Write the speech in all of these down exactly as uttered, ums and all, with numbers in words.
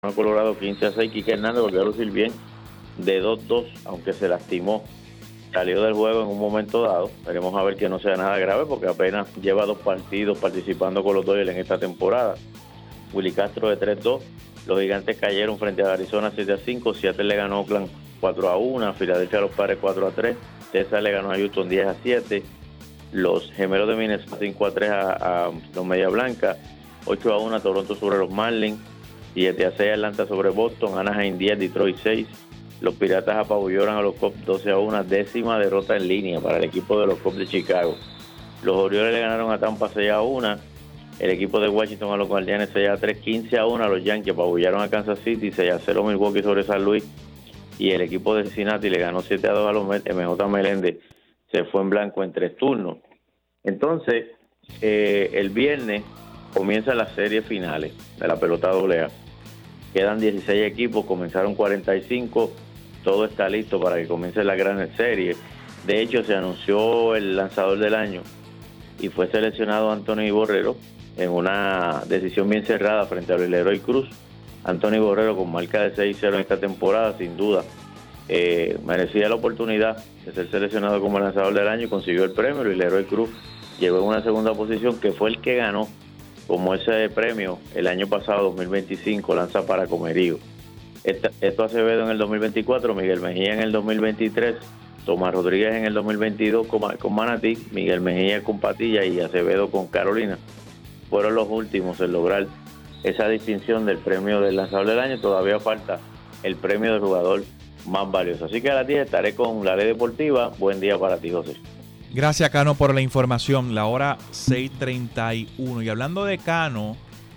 Colorado quince a seis. Quique Hernández volvió a lucir bien de dos dos, aunque se lastimó. Salió del juego en un momento dado. Veremos a ver que no sea nada grave porque apenas lleva dos partidos participando con los Dodgers en esta temporada. Willy Castro de tres dos. Los Gigantes cayeron frente a Arizona siete a cinco. Seattle le ganó a Oakland cuatro a uno. Filadelfia a los Padres cuatro a tres. Texas le ganó a Houston diez a siete. Los Gemelos de Minnesota cinco a tres a, a los Media Blanca. ocho a uno a Toronto sobre los Marlins. siete a seis Atlanta sobre Boston. Anaheim diez, Detroit seis. Los Piratas apabullaron a los Cubs doce a uno, décima derrota en línea para el equipo de los Cubs de Chicago. Los Orioles le ganaron a Tampa seis a uno. El equipo de Washington a los Guardianes seis a tres, quince a uno a los Yankees apabullaron a Kansas City, seis a cero Milwaukee sobre San Luis. Y el equipo de Cincinnati le ganó siete a dos a los Mets. M J Meléndez se fue en blanco en tres turnos. Entonces, eh, el viernes comienzan las series finales de la pelota doble A. Quedan dieciséis equipos, comenzaron cuarenta y cinco. Todo está listo para que comience la gran serie. De hecho, se anunció el lanzador del año y fue seleccionado Anthony Borrero en una decisión bien cerrada frente a Leroy Cruz. Anthony Borrero, con marca de seis cero en esta temporada, sin duda, eh, merecía la oportunidad de ser seleccionado como lanzador del año y consiguió el premio. Y Leroy Cruz llegó en una segunda posición, que fue el que ganó como ese premio el año pasado, dos mil veinticinco, lanza para Comerío. Esta, esto Acevedo en el dos mil veinticuatro, Miguel Mejía en el dos mil veintitrés, Tomás Rodríguez en el dos mil veintidós con, con Manatí, Miguel Mejía con Patilla y Acevedo con Carolina. Fueron los últimos en lograr esa distinción del premio del lanzador del año. Todavía falta el premio del jugador más valioso. Así que a las diez estaré con la Ley Deportiva. Buen día para ti, José. Gracias, Cano, por la información. La hora seis treinta y uno. Y hablando de Cano,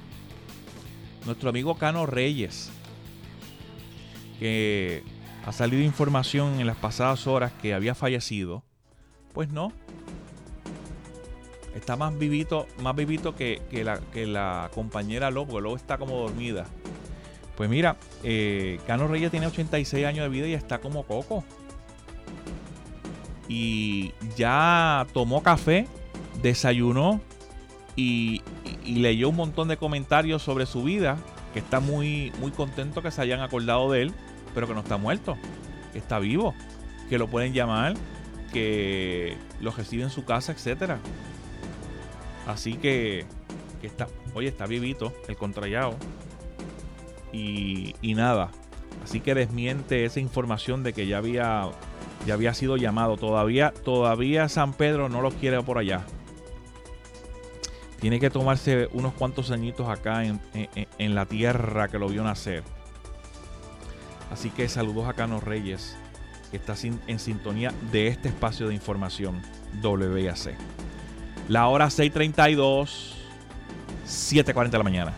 nuestro amigo Cano Reyes, que ha salido información en las pasadas horas que había fallecido. Pues no. Está más vivito, más vivito que, que, la, que la compañera Lobo, porque Lobo está como dormida. Pues mira, eh, Cano Reyes tiene ochenta y seis años de vida y está como coco. Y ya tomó café, desayunó y, y, y leyó un montón de comentarios sobre su vida, que está muy, muy contento que se hayan acordado de él, pero que no está muerto, que está vivo, que lo pueden llamar, que lo recibe en su casa, etcétera. Así que, que está, oye, está vivito el contrallado. Y, y nada, así que desmiente esa información de que ya había... Ya había sido llamado. Todavía, todavía San Pedro no lo quiere por allá. Tiene que tomarse unos cuantos añitos acá en, en, en la tierra que lo vio nacer. Así que saludos a Cano Reyes, que está sin, en sintonía de este espacio de información W A C. La hora seis treinta y dos, siete cuarenta de la mañana.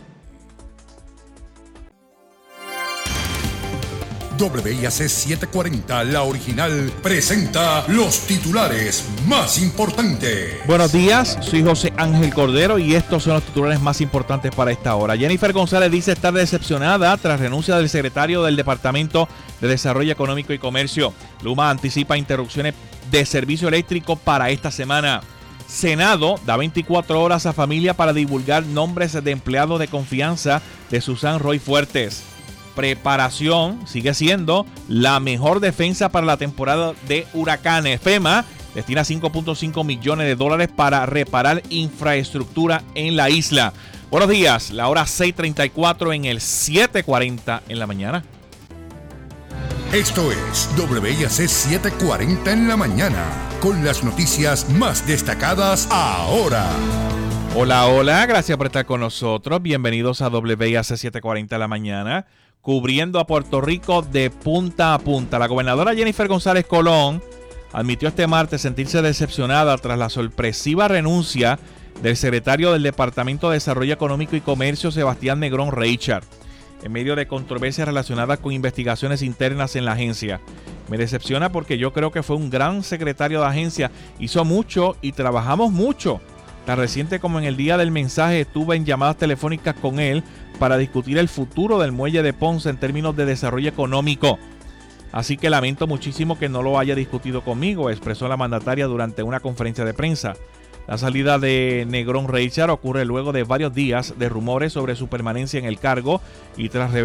W I A C setecientos cuarenta, la original, presenta los titulares más importantes. Buenos días, soy José Ángel Cordero y estos son los titulares más importantes para esta hora. Jennifer González dice estar decepcionada tras renuncia del secretario del Departamento de Desarrollo Económico y Comercio. Luma anticipa interrupciones de servicio eléctrico para esta semana. Senado da veinticuatro horas a familia para divulgar nombres de empleados de confianza de Susan Roy Fuertes. Preparación sigue siendo la mejor defensa para la temporada de huracanes. FEMA destina cinco punto cinco millones de dólares para reparar infraestructura en la isla. Buenos días, la hora seis treinta y cuatro en el siete cuarenta en la mañana. Esto es W I A C setecientos cuarenta en la mañana, con las noticias más destacadas ahora. Hola, hola, gracias por estar con nosotros. Bienvenidos a W I A C setecientos cuarenta en la mañana, cubriendo a Puerto Rico de punta a punta. La gobernadora Jennifer González Colón admitió este martes sentirse decepcionada tras la sorpresiva renuncia del secretario del Departamento de Desarrollo Económico y Comercio, Sebastián Negrón Reichard, en medio de controversias relacionadas con investigaciones internas en la agencia. Me decepciona porque yo creo que fue un gran secretario de agencia, hizo mucho y trabajamos mucho. Tan reciente como en el día del mensaje estuve en llamadas telefónicas con él para discutir el futuro del muelle de Ponce en términos de desarrollo económico. Así que lamento muchísimo que no lo haya discutido conmigo, expresó la mandataria durante una conferencia de prensa. La salida de Negrón Reichard ocurre luego de varios días de rumores sobre su permanencia en el cargo y tras